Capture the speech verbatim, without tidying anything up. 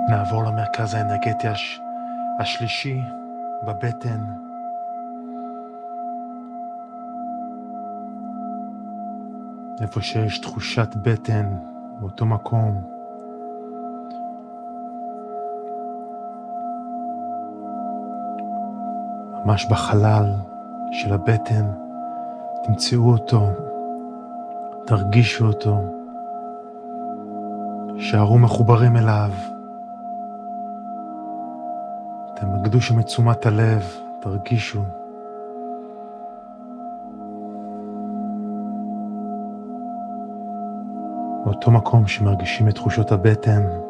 נעבור למרכז האנרגטי הש... השלישי בבטן. איפה שיש תחושת בטן, באותו מקום. ממש בחלל של הבטן, תמצאו אותו, תרגישו אותו, שערו מחוברים אליו. תמקדו שם את תשומת הלב, תרגישו. באותו מקום שמרגישים את תחושות הבטן,